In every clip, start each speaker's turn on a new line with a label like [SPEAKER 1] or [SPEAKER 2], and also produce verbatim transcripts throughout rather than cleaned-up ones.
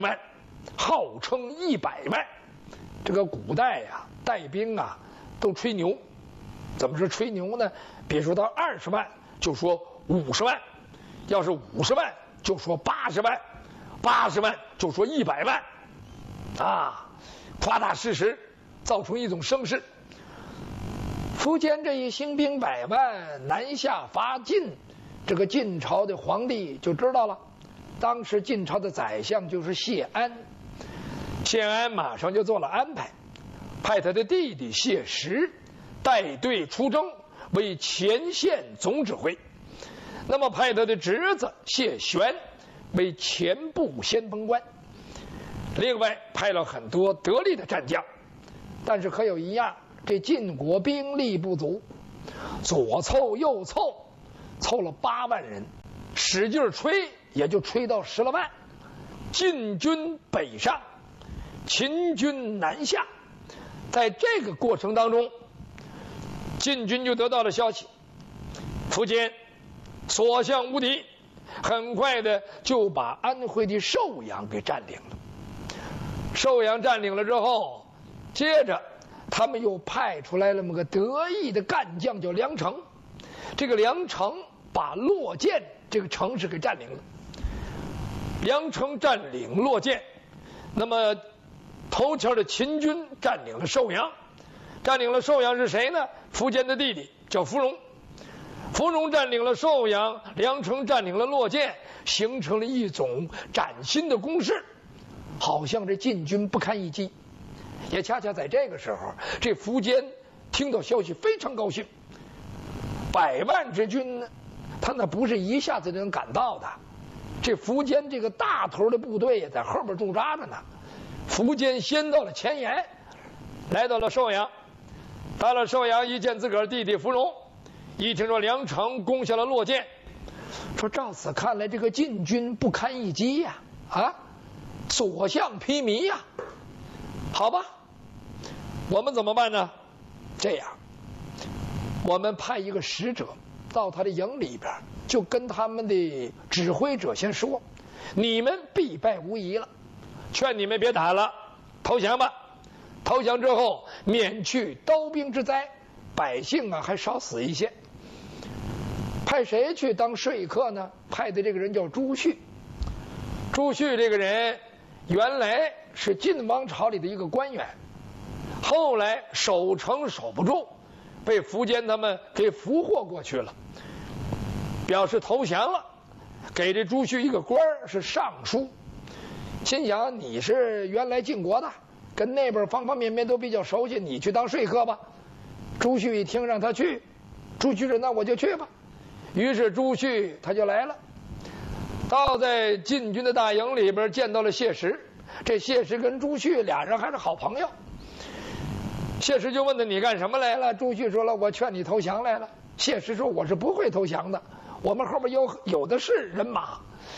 [SPEAKER 1] 万，号称一百万。这个古代呀、啊，带兵啊都吹牛，怎么是吹牛呢？别说到二十万，就说五十万；要是五十万，就说八十万；八十万就说一百万，啊，夸大事实，造成一种声势。苻坚这一兴兵百万南下伐晋，这个晋朝的皇帝就知道了。当时晋朝的宰相就是谢安，谢安马上就做了安排，派他的弟弟谢石带队出征，为前线总指挥。那么派他的侄子谢玄为前部先锋官。另外派了很多得力的战将，但是可有一样，这晋国兵力不足，左凑右凑，凑了八万人，使劲吹也就吹到十来万。晋军北上，秦军南下，在这个过程当中，晋军就得到了消息，苻坚所向无敌，很快的就把安徽的寿阳给占领了。寿阳占领了之后，接着他们又派出来了那么个得意的干将叫梁成。这个梁成把洛涧这个城市给占领了。梁成占领洛涧，那么头前的秦军占领了寿阳。占领了寿阳是谁呢？苻坚的弟弟叫芙蓉。芙蓉占领了寿阳，梁成占领了洛涧，形成了一种崭新的攻势，好像这晋军不堪一击。也恰恰在这个时候，这苻坚听到消息非常高兴。百万之军呢，他那不是一下子就能赶到的，这苻坚这个大头的部队也在后边驻扎着呢。苻坚先到了前沿，来到了寿阳。到了寿阳，一见自个儿弟弟芙蓉，一听说梁成攻下了洛涧，说照此看来，这个晋军不堪一击呀，啊，所向披靡呀。好吧，我们怎么办呢？这样，我们派一个使者到他的营里边，就跟他们的指挥者先说，你们必败无疑了，劝你们别打了，投降吧。投降之后，免去刀兵之灾，百姓啊还少死一些。派谁去当说客呢？派的这个人叫朱旭。朱旭这个人原来是晋王朝里的一个官员，后来守城守不住，被苻坚他们给俘获过去了，表示投降了，给这朱旭一个官是尚书。心想你是原来晋国的，跟那边方方面面都比较熟悉，你去当说客吧。朱旭一听让他去，朱旭说那我就去吧。于是朱旭他就来了，到在晋军的大营里边见到了谢石。这谢石跟朱旭俩人还是好朋友。谢石就问他你干什么来了？朱旭说了我劝你投降来了。谢石说我是不会投降的，我们后边有有的是人马。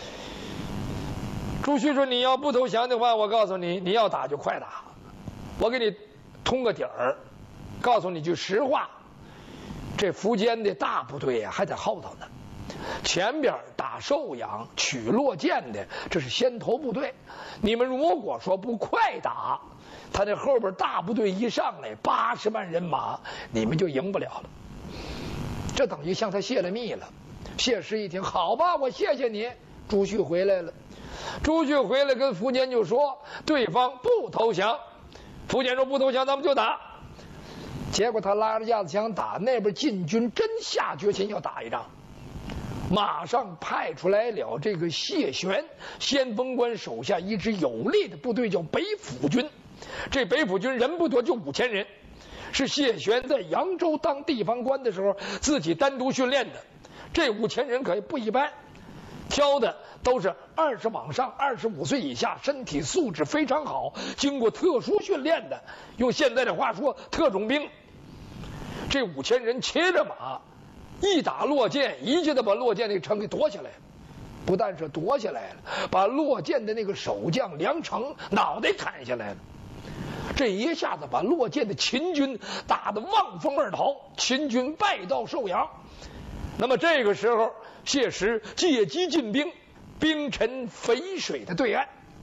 [SPEAKER 1] 朱旭说你要不投降的话，我告诉你，你要打就快打，我给你通个底儿，告诉你句实话，这苻坚的大部队啊还在后头呢，前边打寿阳取洛涧的这是先头部队，你们如果说不快打，他这后边大部队一上来八十万人马，你们就赢不了了。这等于向他泄了密了。谢石一听好吧，我谢谢你。朱旭回来了，朱旭回来跟苻坚就说对方不投降。苻坚说不投降咱们就打。结果他拉着架子枪打，那边晋军真下决心要打一仗，马上派出来了这个谢玄先锋官手下一支有力的部队叫北府军。这北府军人不多，就五千人，是谢玄在扬州当地方官的时候自己单独训练的。这五千人可不一般，挑的都是二十往上二十五岁以下，身体素质非常好，经过特殊训练的，用现在的话说特种兵。这五千人骑着马一打洛涧，一下子把洛涧那个城给夺下来了。不但是夺下来了，把洛涧的那个守将梁成脑袋砍下来了。这一下子把洛涧的秦军打得望风而逃，秦军败到寿阳。那么这个时候，谢石借机进兵，兵沉淝水的对岸。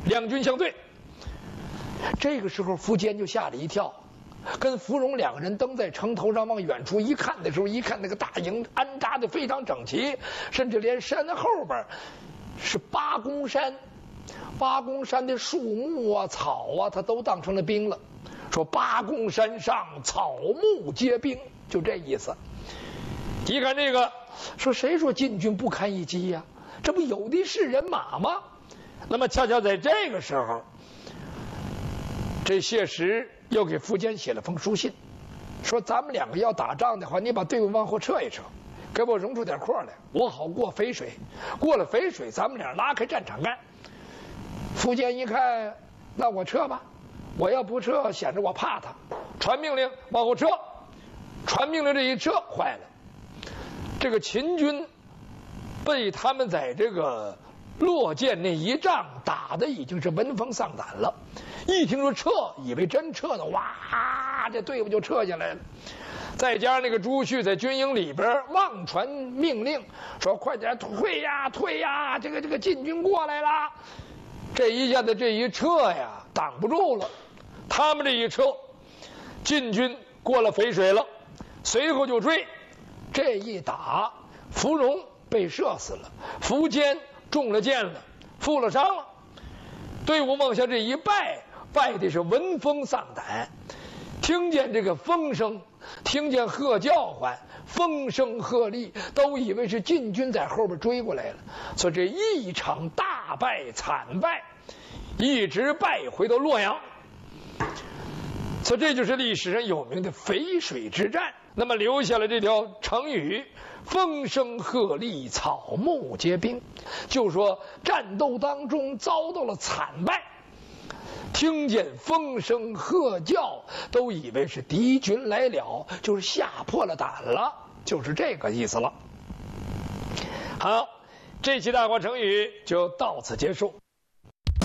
[SPEAKER 1] 两军相对。这个时候，苻坚就吓了一跳，跟芙蓉两个人登在城头上，往远处一看的时候，一看那个大营安扎的非常整齐，甚至连山后边是八公山，八公山的树木啊、草啊，他都当成了兵了。说八公山上草木皆兵，就这意思。一看这个，说谁说晋军不堪一击呀、啊？这不有的是人马吗？那么恰巧在这个时候，这谢石又给苻坚写了封书信，说咱们两个要打仗的话，你把队伍往后撤一撤，给我容出点空来，我好过淝水。过了淝水，咱们俩拉开战场干。苻坚一看，那我撤吧，我要不撤，显得我怕他。传命令往后撤，传命令这一撤，坏了，这个秦军被他们在这个洛涧那一仗打的已经是闻风丧胆了。一听说撤，以为真撤呢，哇，这队伍就撤下来了。再加上那个朱旭在军营里边妄传命令，说快点退呀退呀，这个这个晋军过来了。这一下子这一撤呀，挡不住了。他们这一撤，晋军过了淝水了，随后就追。这一打，芙蓉被射死了，苻坚中了箭了，负了伤了。队伍往下这一败，败的是闻风丧胆。听见这个风声，听见鹤叫唤，风声鹤唳，都以为是晋军在后边追过来了。所以这一场大败惨败，一直败回到洛阳。所以这就是历史上有名的淝水之战。那么留下了这条成语风声鹤唳，草木皆兵，就说战斗当中遭到了惨败，听见风声鹤叫，都以为是敌军来了，就是吓破了胆了，就是这个意思了。好，这期大话成语就到此结束。